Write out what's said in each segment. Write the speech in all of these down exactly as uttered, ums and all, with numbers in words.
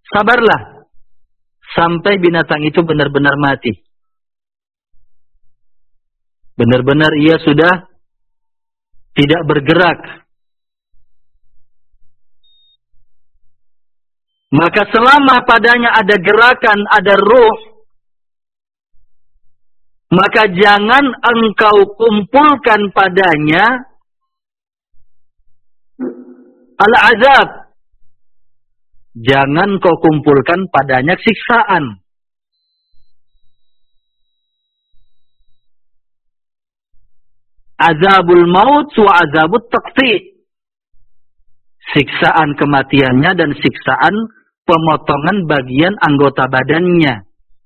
sabarlah sampai binatang itu benar-benar mati. Benar-benar ia sudah tidak bergerak. Maka selama padanya ada gerakan, ada ruh, maka jangan engkau kumpulkan padanya al-azab. Jangan kau kumpulkan padanya siksaan. Azabul maut wa azabut taqti'. Siksaan kematiannya dan siksaan pemotongan bagian anggota badannya.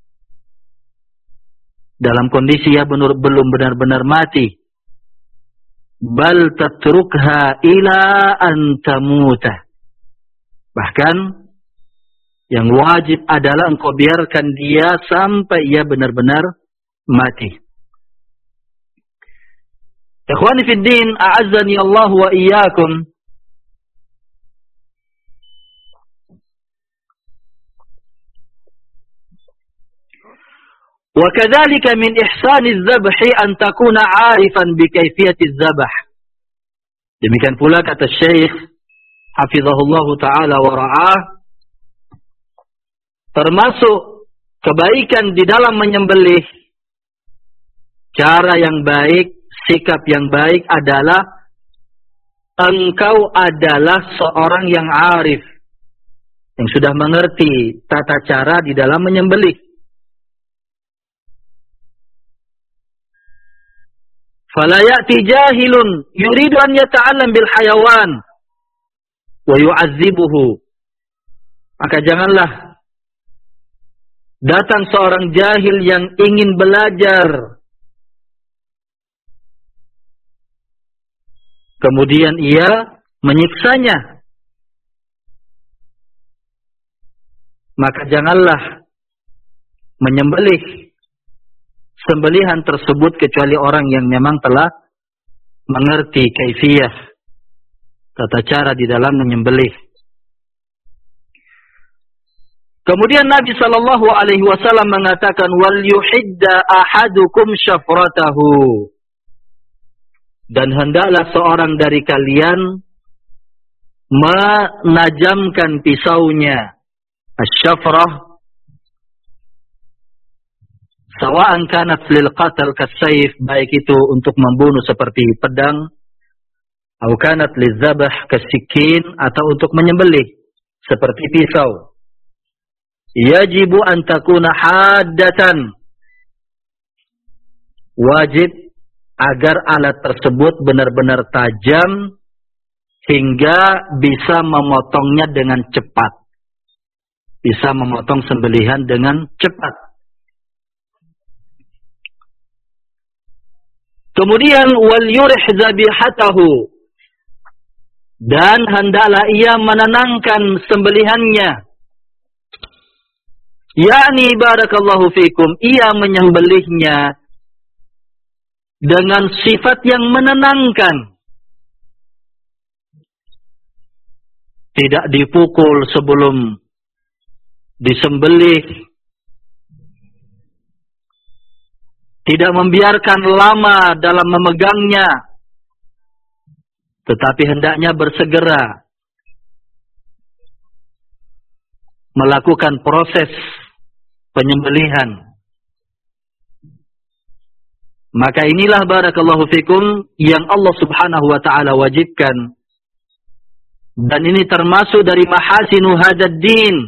Dalam kondisi ia belum benar-benar mati. Bal tatrukha ila an tamuta. Bahkan yang wajib adalah engkau biarkan dia sampai ia benar-benar mati. Ikhwani fid din, a'azzani Allah wa iyyakum. Wa kadzalika min ihsaniz zabhi an takuna 'arifan bi kayfiyatiz zabh. Demikian pula kata Syekh hafizahullah taala wa ra'ah, termasuk kebaikan di dalam menyembelih, cara yang baik, sikap yang baik adalah engkau adalah seorang yang arif, yang sudah mengerti tata cara di dalam menyembelih. Fala ya'ti jahilun yuridu an yata'allam bil hayawan wa yu'azzibuhu. Maka janganlah datang seorang jahil yang ingin belajar, kemudian ia menyiksanya. Maka janganlah menyembelih sembelihan tersebut kecuali orang yang memang telah mengerti kaifiyah, tata cara di dalam menyembelih. Kemudian Nabi sallallahu alaihi wasallam mengatakan, wal yuhidda ahadukum syafratahu. Dan hendaklah seorang dari kalian menajamkan pisaunya. Asy-syafrah sawa'an kanat lil qatal kasayf, baik itu untuk membunuh seperti pedang, atau kanat lizabah kasikin, atau untuk menyembelih seperti pisau. Yajibu an takuna haddatan. Wajib agar alat tersebut benar-benar tajam hingga bisa memotongnya dengan cepat. Bisa memotong sembelihan dengan cepat. Kemudian wal yurih zabihatahu, dan hendaklah ia menenangkan sembelihannya. Yakni barakallahu fikum, ia menyembelihnya dengan sifat yang menenangkan. Tidak dipukul sebelum disembelih. Tidak membiarkan lama dalam memegangnya. Tetapi hendaknya bersegera melakukan proses penyembelihan. Maka inilah barakallahu fikum yang Allah subhanahu wa ta'ala wajibkan. Dan ini termasuk dari mahasinu hadad din.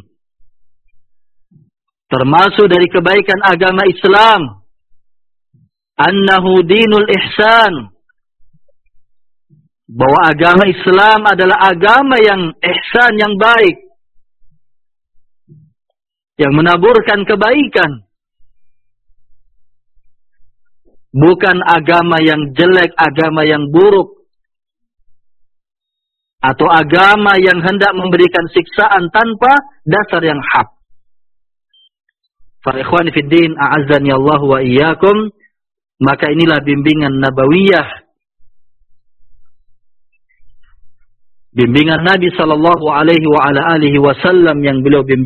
Termasuk dari kebaikan agama Islam. Annahu dinul ihsan. Bahwa agama Islam adalah agama yang ihsan, yang baik. Yang menaburkan kebaikan. Bukan agama yang jelek, agama yang buruk. Atau agama yang hendak memberikan siksaan tanpa dasar yang hak. Fa ikhwani fid din, a'azzani Allah wa iyyakum. Maka inilah bimbingan nabawiyah. Bimbingan Nabi sallallahu alaihi wa ala alihi wasallam yang beliau bimbing.